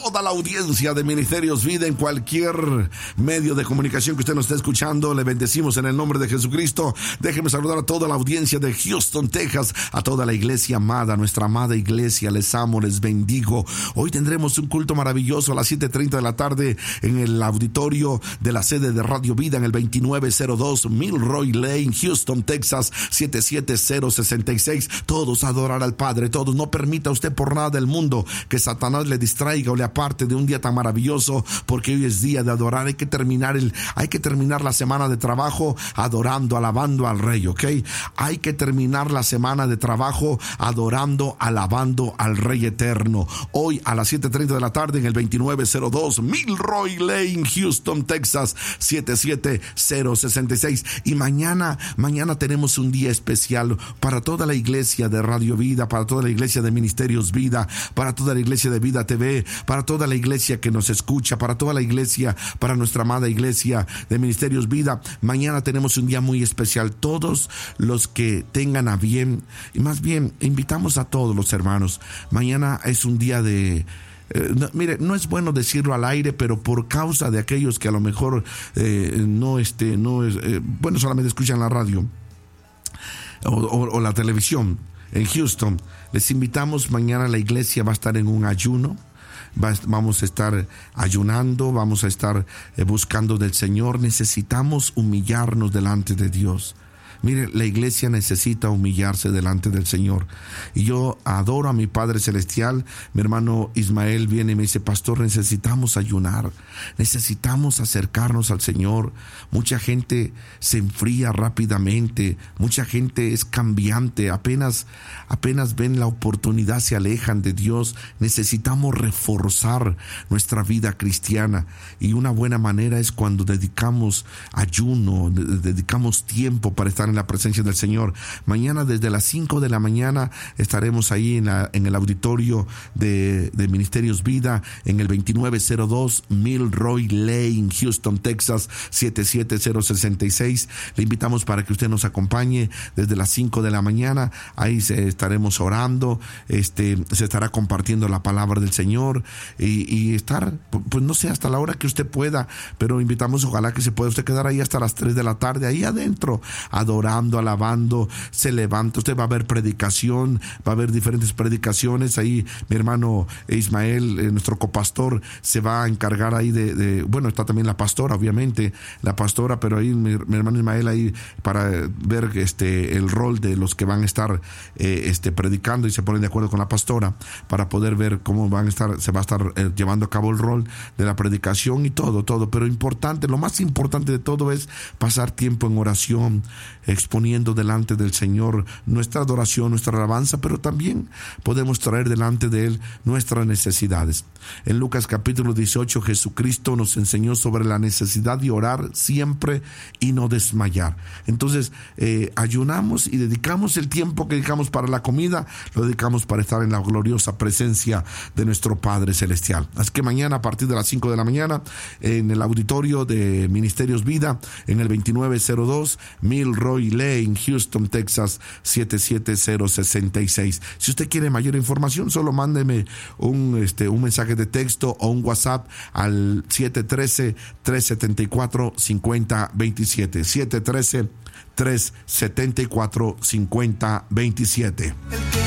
toda la audiencia de Ministerios Vida en cualquier medio de comunicación que usted nos esté escuchando. Le bendecimos en el nombre de Jesucristo. Déjeme saludar a toda la audiencia de Houston, Texas, a toda la iglesia amada, nuestra amada iglesia. Les amo, les bendigo. Hoy tendremos un culto maravilloso a las 7:30 de la tarde en el auditorio de la sede de Radio Vida en el 2902 Milroy Lane, Houston, Texas, 77066. Todos adorar al Padre, todos. No permita usted por nada del mundo que Satanás le distraiga o le aparte de un día tan maravilloso, porque hoy es día de adorar. Hay que terminar la semana de trabajo adorando, alabando al Rey, ¿ok? Hay que terminar la semana de trabajo adorando, alabando al Rey eterno. Hoy a las 7:30 de la tarde en el 2902 Milroy Lane, Houston, Texas, 77066. Y mañana tenemos un día especial para toda la iglesia de Radio Vida, para toda la iglesia de Ministerios Vida, para toda la iglesia de Vida TV, para toda la iglesia que nos escucha, para toda la iglesia, para nuestra amada iglesia de Ministerios Vida. Mañana tenemos un día muy especial. Todos los que tengan a bien, y más bien invitamos a todos los hermanos. Mañana es un día de... mire, no es bueno decirlo al aire, pero por causa de aquellos que a lo mejor solamente escuchan la radio o la televisión en Houston, les invitamos. Mañana la iglesia va a estar en un ayuno. Vamos a estar ayunando, vamos a estar buscando del Señor. Necesitamos humillarnos delante de Dios. Mire, la iglesia necesita humillarse delante del Señor. Y yo adoro a mi Padre Celestial. Mi hermano Ismael viene y me dice: pastor, necesitamos ayunar, necesitamos acercarnos al Señor. Mucha gente se enfría rápidamente, mucha gente es cambiante, apenas ven la oportunidad, se alejan de Dios. Necesitamos reforzar nuestra vida cristiana, y una buena manera es cuando dedicamos ayuno, dedicamos tiempo para estar en la presencia del Señor. Mañana desde las 5 de la mañana estaremos ahí en el auditorio de Ministerios Vida en el 2902 Milroy Lane, Houston, Texas, 77066. Le invitamos para que usted nos acompañe desde las 5 de la mañana. Ahí estaremos orando, se estará compartiendo la palabra del Señor y estar, pues no sé, hasta la hora que usted pueda, pero invitamos, ojalá que se pueda usted quedar ahí hasta las 3 de la tarde, ahí adentro, adorando, alabando. Se levanta, usted va a ver predicación, va a haber diferentes predicaciones. Ahí mi hermano Ismael, nuestro copastor, se va a encargar ahí bueno, está también la pastora, obviamente, pero ahí mi hermano Ismael ahí para ver el rol de los que van a estar predicando, y se ponen de acuerdo con la pastora para poder ver cómo se va a estar llevando a cabo el rol de la predicación y todo, pero lo más importante de todo es pasar tiempo en oración, exponiendo delante del Señor nuestra adoración, nuestra alabanza, pero también podemos traer delante de Él nuestras necesidades. En Lucas capítulo 18, Jesucristo nos enseñó sobre la necesidad de orar siempre y no desmayar. Entonces, ayunamos y dedicamos el tiempo que dedicamos para la comida, lo dedicamos para estar en la gloriosa presencia de nuestro Padre Celestial. Así que mañana a partir de las 5 de la mañana en el auditorio de Ministerios Vida en el 2902 Milroy Lane, Houston, Texas, 77066. Si usted quiere mayor información, solo mándeme un mensaje de texto o un WhatsApp al 713-374-5027. 713-374-5027.